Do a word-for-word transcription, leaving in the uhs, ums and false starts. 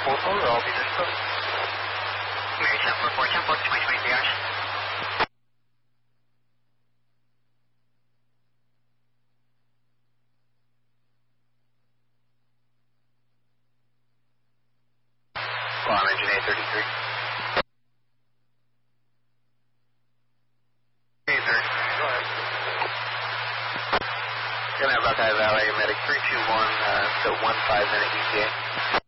four four, all visitors closed. Mary seven four four, ten four, twenty twenty-three hours. Bomb engine A thirty-three. A thirty-three, go ahead. Gonna have Buckeye Valley, medic three two one, uh, so one five minute E T A.